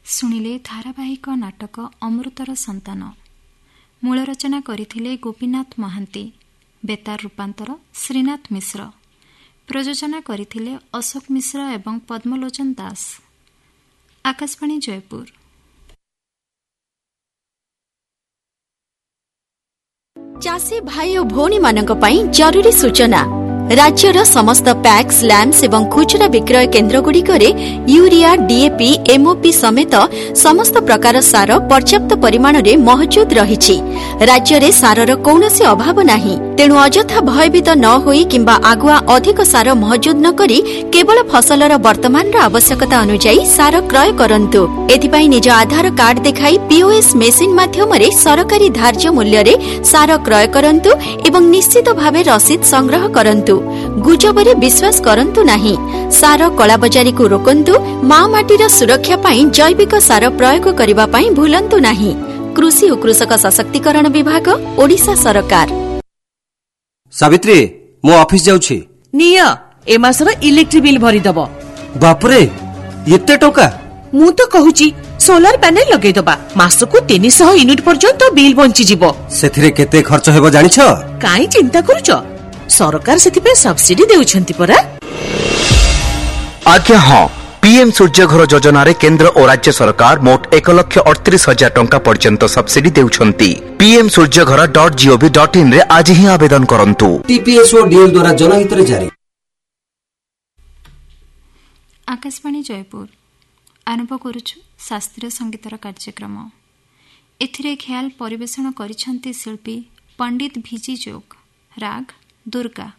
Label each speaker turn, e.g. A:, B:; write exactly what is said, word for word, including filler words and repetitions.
A: ଶୁଣିଲେ ଧାରାବାହିକ ନାଟକ ଅମୃତର ସନ୍ତାନ। ମୂଳ ରଚନା କରିଥିଲେ ଗୋପୀନାଥ ମହାନ୍ତି, ବେତାର ରୂପାନ୍ତର ଶ୍ରୀନାଥ ମିଶ୍ର, ପ୍ରଯୋଜନା କରିଥିଲେ ଅଶୋକ ମିଶ୍ର ଏବଂ ପଦ୍ମଲୋଚନ ଦାସ। ଆକାଶବାଣୀ ଜୟପୁର।
B: ଚାଷୀ ଭାଇ ଓ ଭଉଣୀମାନଙ୍କ ପାଇଁ ଜରୁରୀ ସୂଚନା। ରାଜ୍ୟର ସମସ୍ତ ପ୍ୟାକ୍ସ, ଲ୍ୟାମ୍ପସ୍ ଏବଂ ଖୁଚୁରା ବିକ୍ରୟ କେନ୍ଦ୍ରଗୁଡ଼ିକରେ ୟୁରିଆ, ଡିଏପି, ଏମ୍ଓପି ସମେତ ସମସ୍ତ ପ୍ରକାର ସାର ପର୍ଯ୍ୟାପ୍ତ ପରିମାଣରେ ମହଜୁଦ ରହିଛି। ରାଜ୍ୟରେ ସାରର କୌଣସି ଅଭାବ ନାହିଁ। ତେଣୁ ଅଯଥା ଭୟଭୀତ ନ ହୋଇ କିମ୍ବା ଆଗୁଆ ଅଧିକ ସାର ମହଜୁଦ ନ କରି କେବଳ ଫସଲର ବର୍ତ୍ତମାନର ଆବଶ୍ୟକତା ଅନୁଯାୟୀ ସାର କ୍ରୟ କରନ୍ତୁ। ଏଥିପାଇଁ ନିଜ ଆଧାର କାର୍ଡ ଦେଖାଇ ପିଓଏସ୍ ମେସିନ୍ ମାଧ୍ୟମରେ ସରକାରୀ ଧାର୍ଯ୍ୟ ମୂଲ୍ୟରେ ସାର କ୍ରୟ କରନ୍ତୁ ଏବଂ ନିଶ୍ଚିତ ଭାବେ ରସିଦ ସଂଗ୍ରହ କରନ୍ତୁ। ଗୁଜବରେ ବିଶ୍ୱାସ କରନ୍ତୁ ନାହିଁ। ସାର କଳାବଜାରୀକୁ ରୋକନ୍ତୁ। ମା ମାଟିର ସୁରକ୍ଷା ପାଇଁ ଜୈବିକ ସାର ପ୍ରୟୋଗ କରିବା ପାଇଁ ଭୁଲନ୍ତୁ ନାହିଁ। କୃଷି ଓ କୃଷକ ସଶକ୍ତିକରଣ ବିଭାଗ, ଓଡ଼ିଶା ସରକାର।
C: ସାବିତ୍ରୀ, ମୁଁ ଅଫିସ ଯାଉଛି।
D: ନିଅ, ଏ ମାସର ଇଲେକ୍ଟ୍ରି ବିଲ୍ ଭରିଦବ।
C: ବାପରେ, ଏତେ ଟଙ୍କା!
D: ମୁଁ ତ କହୁଛି ସୋଲାର ପ୍ୟାନେଲ ଲଗେଇଦବା। ମାସକୁ ତିନିଶହ ୟୁନିଟ୍ ପର୍ଯ୍ୟନ୍ତ ବିଲ୍ ବଞ୍ଚିଯିବ।
C: ସେଥିରେ କେତେ ଖର୍ଚ୍ଚ ହେବ ଜାଣିଛ?
D: କାଇଁ ଚିନ୍ତା କରୁଛ? ସରକାର ସେଥିପାଇଁ ସବସିଡି ଦେଉଛନ୍ତି ପରା।
E: ଆଜ୍ଞା ହଁ, ପିଏମ୍ ସୂର୍ଯ୍ୟଘର ଯୋଜନାରେ କେନ୍ଦ୍ର ଓ ରାଜ୍ୟ ସରକାର ମୋଟ ଏକ ଲକ୍ଷ ଅଠତିରିଶ ହଜାର ଟଙ୍କା ପର୍ଯ୍ୟନ୍ତ ସବସିଡି ଦେଉଛନ୍ତି। PM Surya Ghar dot GOV dot in ରେ ଆଜି ହିଁ ଆବେଦନ କରନ୍ତୁ।
C: ଟିପିଏସ୍ ଓ ଡିଏଲ୍ ଦ୍ୱାରା ଜନହିତରେ ଜାରି।
A: ଆକାଶବାଣୀ ଜୟପୁର। ଆରମ୍ଭ କରୁଛୁ ଶାସ୍ତ୍ରୀୟ ସଙ୍ଗୀତର କାର୍ଯ୍ୟକ୍ରମ। ଏଥିରେ ଖ୍ୟାଲ ପରିବେଷଣ କରିଛନ୍ତି ଶିଳ୍ପୀ ପଣ୍ଡିତ ଭିଜି ଯୋଗ। ରାଗ ଦୁର୍ଗା।